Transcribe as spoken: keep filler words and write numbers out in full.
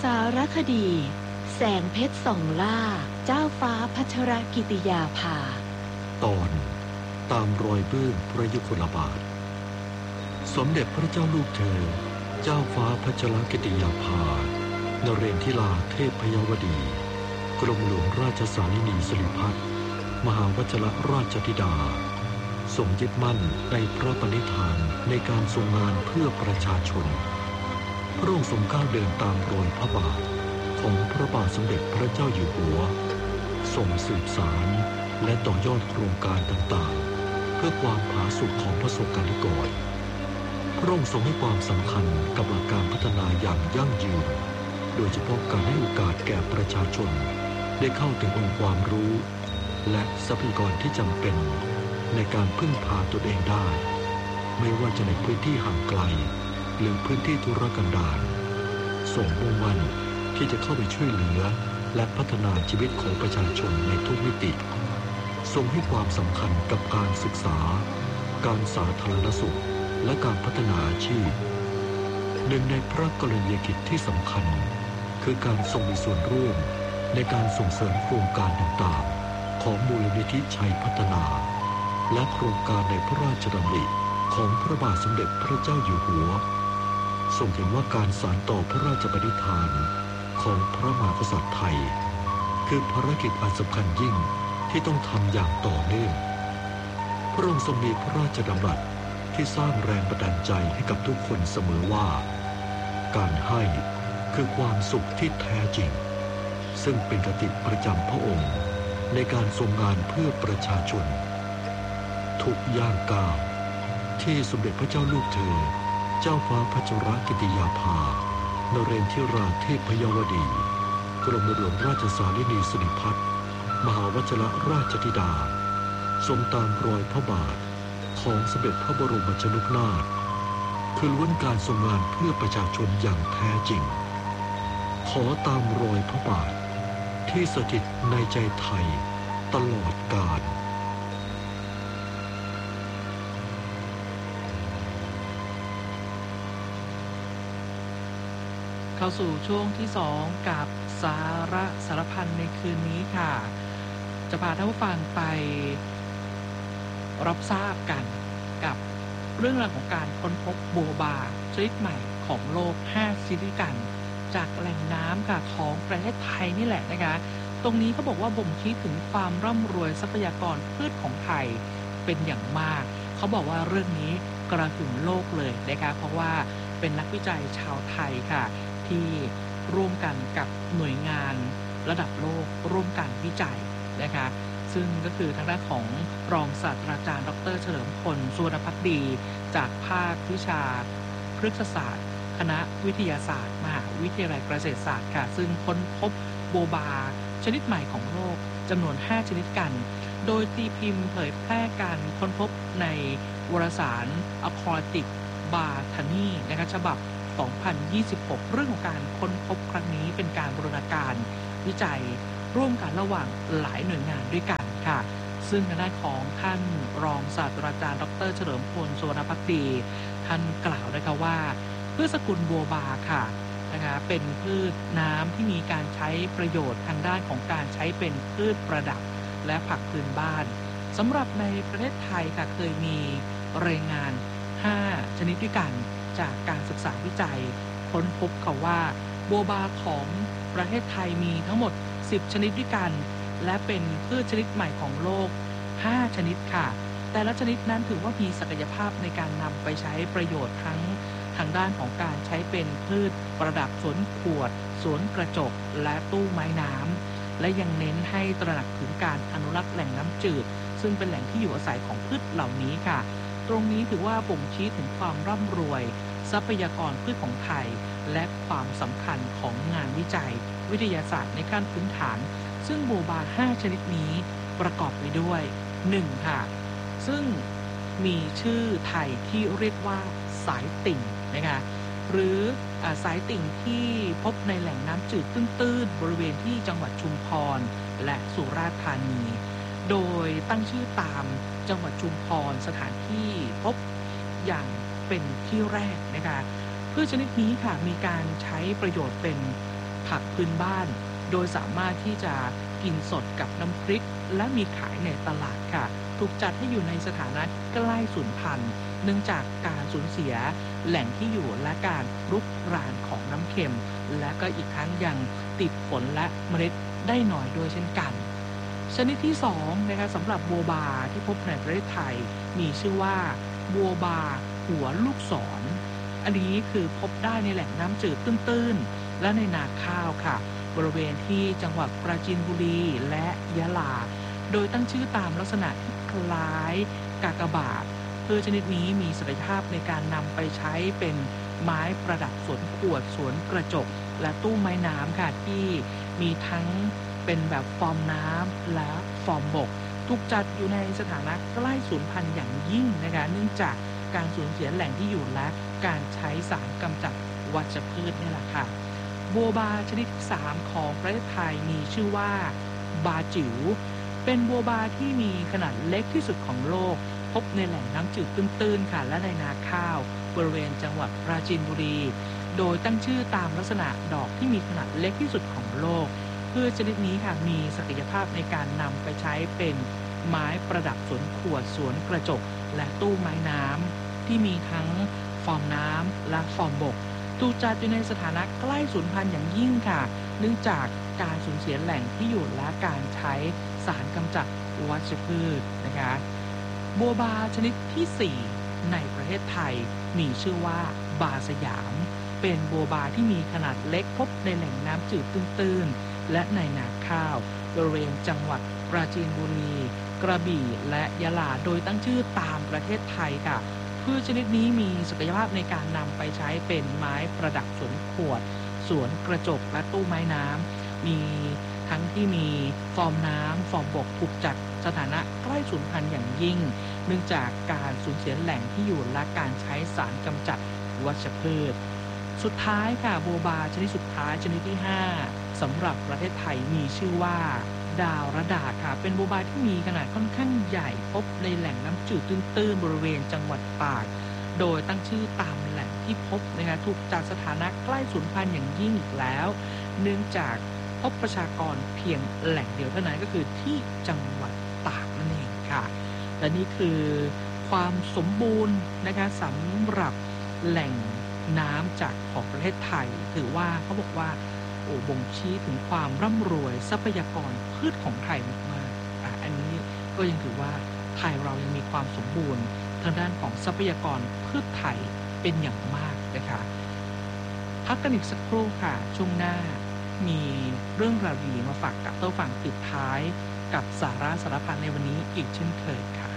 สารคดีแสงเพชรส่องล่าเจ้าฟ้าพัชรกิติยาภาตอนตามรอยเบื้องพระยุคลบาทสมเด็จพระเจ้าลูกเธอเจ้าฟ้าพัชรกิติยาภานเรนทิลาเทพพยวดีกรมหลวงราชสารินีสิริพัฒน์มหาวชรราชธิดาทรงยึดมั่นในพระปณิธานในการทรงงานเพื่อประชาชนพระองค์ทรงก้าวเดินตามรอยพระบาทของพระบาทสมเด็จพระเจ้าอยู่หัวทรงสืบสารและต่อยอดโครงการต่างๆเพื่อความผาสุกของประสบการณิกรพระองค์ทรงให้ความสำคัญกับหลักการพัฒนาอย่างยั่งยืนโดยเฉพาะการให้โอกาสแก่ประชาชนได้เข้าถึงองค์ความรู้และทรัพยากรที่จำเป็นในการพึ่งพาตนเองได้ไม่ว่าจะในพื้นที่ห่างไกลหรือพื้นที่ทุรกันดารทรงมุ่งมั่นที่จะเข้าไปช่วยเหลือและพัฒนาชีวิตของประชาชนในทุกมิติทรงให้ความสำคัญกับการศึกษาการสาธารณสุขและการพัฒนาอาชีพหนึ่งในพระกรณียกิจที่สำคัญคือการทรงมีส่วนร่วมในการส่งเสริมโครงการต่างๆของมูลนิธิชัยพัฒนาและโครงการในพระราชดำริของพระบาทสมเด็จพระเจ้าอยู่หัวทรงเห็นว่าการสานต่อพระราชปณิธานของพระมหากษัตริย์ไทยคือภารกิจอันสำคัญยิ่งที่ต้องทำอย่างต่อเนื่องพระองค์ทรงมีพระราชดำรัสที่สร้างแรงบันดาลใจให้กับทุกคนเสมอว่าการให้คือความสุขที่แท้จริงซึ่งเป็นคติประจำพระองค์ในการทรงงานเพื่อประชาชนทุกย่างก้าวที่สมเด็จพระเจ้าลูกเธอเจ้าฟ้าพัชรกิติยาภานเรนทิราเทพพยวดีกรมหลวงราชสารินีสิริพัฒน์มหาวชรราชธิดาทรงตามรอยพระบาทของสมเด็จพระบรมชนกนาถคือล้วนการทรงงานเพื่อประชาชนอย่างแท้จริงขอตามรอยพระบาทที่สถิตในใจไทยตลอดกาลเข้าสู่ช่วงที่สองกับสาระสารพันในคืนนี้ค่ะจะพาท่านผู้ฟังไปรับทราบกันกับเรื่องราวของการค้นพบบัวบาชนิดใหม่ของโลกห้าชนิดด้วยกันจากแหล่งน้ำค่ะของประเทศไทยนี่แหละนะคะตรงนี้เขาบอกว่าบ่งชี้ถึงความร่ำรวยทรัพยากรพืชของไทยเป็นอย่างมากเขาบอกว่าเรื่องนี้กระหึ่มโลกเลยนะคะเพราะว่าเป็นนักวิจัยชาวไทยค่ะที่ร่วมกันกับหน่วยงานระดับโลกร่วมกันวิจัยนะคะซึ่งก็คือทางด้านของรองศาสตราจารย์ดรเฉลิมพลสุวรรณภักดีจากภาควิชาพฤกษศาสตร์คณะวิทยาศาสตร์มหาวิทยาลัยเกษตรศาสตร์ค่ะซึ่งค้นพบโบบาชนิดใหม่ของโลกจำนวนห้าชนิดกันโดยตีพิมพ์เผยแพร่การค้นพบในวารสาร Aquatic Botany นะคะฉบับสองพันยี่สิบหกเรื่องของการค้นพบครั้งนี้เป็นการบูรณาการวิจัยร่วมกันระหว่างหลายหน่วยงานด้วยกันค่ะซึ่งทางด้านของท่านรองศาสตราจารย์ดรเฉลิมพลสุวรรณภักดีท่านกล่าวนะคะว่าพืชสกุลบัวบาค่ะนะคะเป็นพืชน้ำที่มีการใช้ประโยชน์ทางด้านของการใช้เป็นพืชประดับและผักพื้นบ้านสำหรับในประเทศไทยค่ะเคยมีรายงานห้าชนิดด้วยกันจากการศึกษาวิจัยค้นพบค่ะว่าบัวบาของประเทศไทยมีทั้งหมดสิบชนิดด้วยกันและเป็นพืชชนิดใหม่ของโลกห้าชนิดค่ะแต่ละชนิดนั้นถือว่ามีศักยภาพในการนำไปใช้ประโยชน์ทั้งทางด้านของการใช้เป็นพืชประดับสวนขวดสวนกระจกและตู้ไม้น้ำและยังเน้นให้ตระหนักถึงการอนุรักษ์แหล่งน้ำจืดซึ่งเป็นแหล่งที่อยู่อาศัยของพืชเหล่านี้ค่ะตรงนี้ถือว่าบ่งชี้ถึงความร่ำรวยทรัพยากรพืชของไทยและความสำคัญของงานวิจัยวิทยาศาสตร์ในขั้นพื้นฐานซึ่งบัวบาห้าชนิดนี้ประกอบไปด้วยหนึ่งค่ะซึ่งมีชื่อไทยที่เรียกว่าสายติ่งนะคะหรือสายติ่งที่พบในแหล่งน้ำจืดตื้นๆบริเวณที่จังหวัดชุมพรและสุราษฎร์ธานีโดยตั้งชื่อตามจังหวัดชุมพรสถานที่พบอย่างเป็นที่แรกนะคะพืชชนิดนี้ค่ะมีการใช้ประโยชน์เป็นผักพื้นบ้านโดยสามารถที่จะกินสดกับน้ำพริกและมีขายในตลาดค่ะถูกจัดให้อยู่ในสถานะใกล้สูญพันธุ์เนื่องจากการสูญเสียแหล่งที่อยู่และการรุกรานของน้ำเค็มและก็อีกทั้งยังติดผลและเมล็ดได้น้อยด้วยเช่นกันชนิดที่สองนะคะสำหรับบัวบาที่พบในประเทศไทยมีชื่อว่าบัวบาหัวลูกศร อันนี้คือพบได้ในแหล่งน้ำจืดตื้นๆและในนาข้าวค่ะบริเวณที่จังหวัดปราจีนบุรีและยะลาโดยตั้งชื่อตามลักษณะที่คล้ายกากบาทพืชชนิดนี้มีศักยภาพในการนำไปใช้เป็นไม้ประดับสวนขวดสวนกระจกและตู้ไม้น้ำค่ะที่มีทั้งเป็นแบบฟอร์มน้ำและฟอร์มบกถูกจัดอยู่ในสถานะใกล้สูญพันธุ์อย่างยิ่งนะคะเนื่องจากการสูญเสียแหล่งที่อยู่และการใช้สารกำจัดวัชพืชนี่แหละค่ะบัวบาชนิดที่สามของประเทศไทยมีชื่อว่าบาจิ๋วเป็นบัวบาที่มีขนาดเล็กที่สุดของโลกพบในแหล่งน้ำจืดตื้นๆค่ะและในนาข้าวบริเวณจังหวัดปราจีนบุรีโดยตั้งชื่อตามลักษณะดอกที่มีขนาดเล็กที่สุดของโลกพืชชนิดนี้ค่ะมีศักยภาพในการนำไปใช้เป็นไม้ประดับสวนขวดสวนกระจกและตู้ไม้น้ำที่มีทั้งฟอร์มน้ำและฟอร์มบกถูกจัดอยู่ในสถานะใกล้สูญพันธุ์อย่างยิ่งค่ะเนื่องจากการสูญเสียแหล่งที่อยู่และการใช้สารกำจัดวัชพืชนะคะบัวบาชนิดที่สี่ในประเทศไทยมีชื่อว่าบาสยามเป็นบัวบาที่มีขนาดเล็กพบในแหล่งน้ำจืดตื้นๆและในนาข้าวบริเวณจังหวัดปราจีนบุรีกระบี่และยะลาโดยตั้งชื่อตามประเทศไทยค่ะพืชชนิดนี้มีศักยภาพในการนำไปใช้เป็นไม้ประดับสวนขวดสวนกระจกและตู้ไม้น้ำมีทั้งที่มีฟอร์มน้ำฟอร์มบกถูกจัดสถานะใกล้สูญพันธุ์อย่างยิ่งเนื่องจากการสูญเสียแหล่งที่อยู่และการใช้สารกำจัดวัชพืชสุดท้ายค่ะบัวบาชนิดสุดท้ายชนิดที่ห้าสำหรับประเทศไทยมีชื่อว่าดาวระดาค่ะเป็นบัวบาที่มีขนาดค่อนข้างใหญ่พบในแหล่งน้ำจืดตื้นๆบริเวณจังหวัดตากโดยตั้งชื่อตามแหล่งที่พบนะคะถูกจัดสถานะใกล้สูญพันธุ์อย่างยิ่งอีกแล้วเนื่องจากพบประชากรเพียงแหล่งเดียวเท่านั้นก็คือที่จังหวัดตากนั่นเองค่ะและนี่คือความสมบูรณ์นะคะสำหรับแหล่งน้ำจากของประเทศไทยถือว่าเขาบอกว่าโอ้บ่งชี้ถึงความร่ำรวยทรัพยากรพืชของไทยมากๆอ่ะอันนี้ก็ยังถือว่าไทยเรายังมีความสมบูรณ์ทางด้านของทรัพยากรพืชไทยเป็นอย่างมากนะคะพักกันอีกสักครู่ค่ะช่วงหน้ามีเรื่องราวดีมาฝากกับเต้าฝั่งปิดท้ายกับสาระสารพันในวันนี้อีกเช่นเคยค่ะ